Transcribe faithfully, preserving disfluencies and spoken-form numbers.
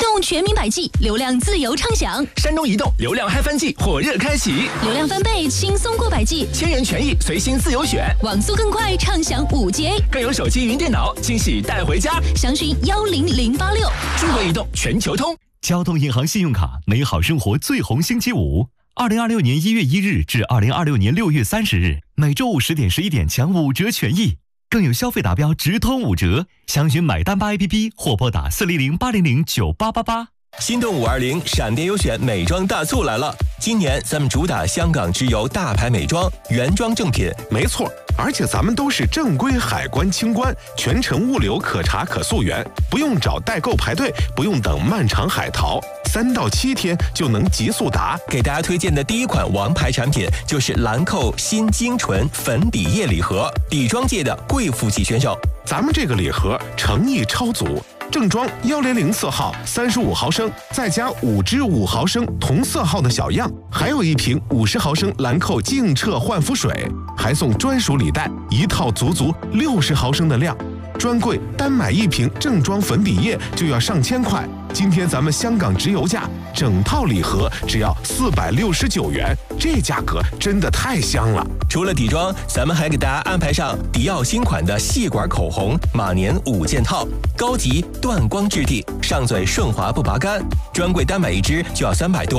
动全民百 G， 流量自由畅享。 山东移动流量嗨翻季火热开启， 流量翻倍，轻松过百 G， 千元权益随心自由选， 网速更快，畅享五 G A， 更有手机云电脑惊喜带回家。 详询幺零零八六。 中国移动全球通。 交通银行信用卡美好生活最红星期五，二零二六年一月一日至二零二六年六月三十日，每周五十点十一点抢五折权益，更有消费达标直通五折。详询买单吧 A P P 或拨打四零零八零零九八八八。 心动五二零闪电优选美妆大促来了！今年咱们主打香港直邮大牌美妆，原装正品。 没错，而且咱们都是正规海关清关，全程物流可查可溯源，不用找代购排队，不用等漫长海淘，三到七天就能极速达。 给大家推荐的第一款王牌产品就是兰蔻新精纯粉底液礼盒，底妆界的贵妇级选手。 咱们这个礼盒诚意超足。正装幺零零色号三十五毫升，再加五支五毫升同色号的小样，还有一瓶五十毫升兰蔻净澈焕肤水，还送专属礼袋，一套足足六十毫升的量。专柜单买一瓶正装粉底液就要上千块，今天咱们香港直邮价，整套礼盒只要四百六十九元，这价格真的太香了。 除了底妆，咱们还给大家安排上迪奥新款的细管口红马年五件套，高级断光质地，上嘴顺滑不拔干，专柜单买一支就要三百多。